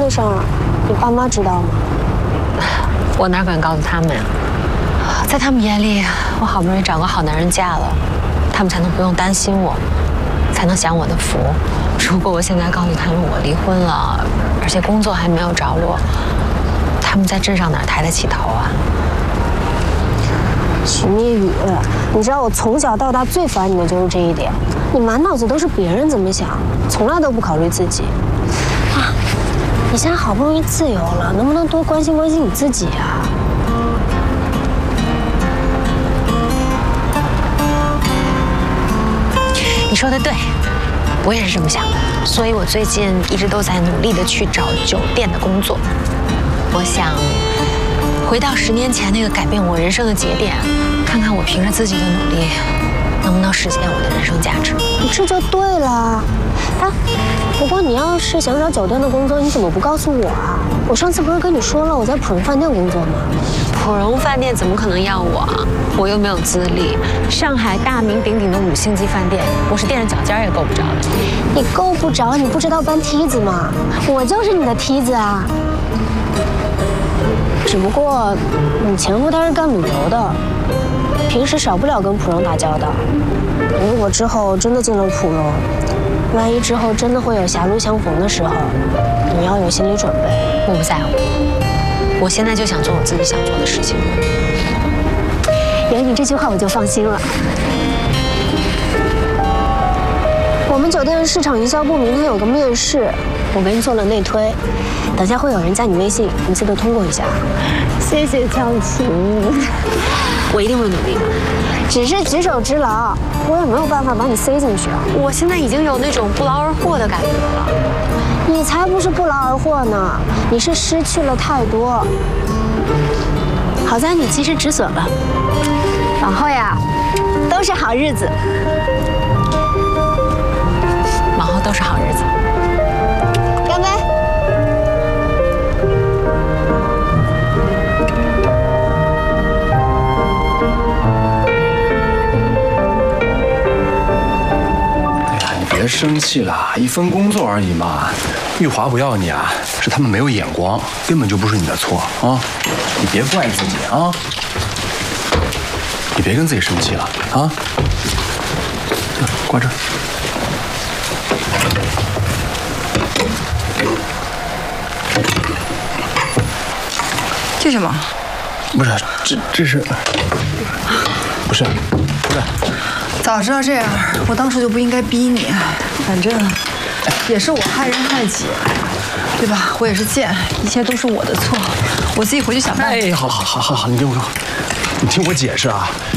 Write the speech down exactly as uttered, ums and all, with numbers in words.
会上了，你爸妈知道吗？ 我哪敢告诉他们呀？在他们眼里，我好不容易找个好男人嫁了，他们才能不用担心我，才能享我的福。如果我现在告诉他们我离婚了，而且工作还没有着落，他们在镇上哪抬得起头啊？ 许聂宇，你知道我从小到大最烦你的就是这一点，你满脑子都是别人怎么想，从来都不考虑自己。啊，你现在好不容易自由了，能不能多关心关心你自己啊？ 你说的对，我也是这么想的，所以我最近一直都在努力的去找酒店的工作。我想回到十年前那个改变我人生的节点，看看我凭着自己的努力，能不能实现我的人生价值。 你这就对了。哎，不过你要是想找酒店的工作，你怎么不告诉我啊？我上次不是跟你说了我在普荣饭店工作吗？ 普荣饭店怎么可能要我啊？我又没有资历。上海大名鼎鼎的五星级饭店，我是垫着脚尖也够不着的。 你够不着，你不知道搬梯子吗？我就是你的梯子啊。只不过你前夫他是干旅游的，平时少不了跟普荣打交道。如果之后真的进了普荣，万一之后真的会有狭路相逢的时候，你要有心理准备。 我不在乎，我现在就想做我自己想做的事情。 有你这句话我就放心了。我们酒店市场营销部明天有个面试，我给你做了内推，等下会有人加你微信，你记得通过一下。谢谢江晴， 我一定会努力的。 只是举手之劳，我也没有办法把你塞进去啊。 我现在已经有那种不劳而获的感觉了。 你才不是不劳而获呢，你是失去了太多。好在你及时止损了，往后呀都是好日子。 往后都是好日子。 干杯！ 哎呀，你别生气了，一份工作而已嘛。玉华不要你啊，是他们没有眼光，根本就不是你的错啊！你别怪自己啊！你别跟自己生气了啊！挂这儿。 这什么？ 不是，这这是，不是，不是。 早知道这样，我当初就不应该逼你。反正也是我害人害己，对吧？我也是贱，一切都是我的错，我自己回去想办法。 哎，好了好了好了好了，你给我，你听我解释啊！